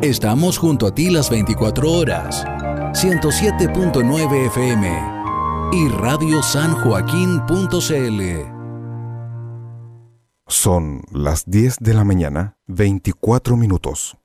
Estamos junto a ti las 24 horas. 107.9 FM y radiosanjoaquín.cl. Son las 10 de la mañana, 24 minutos.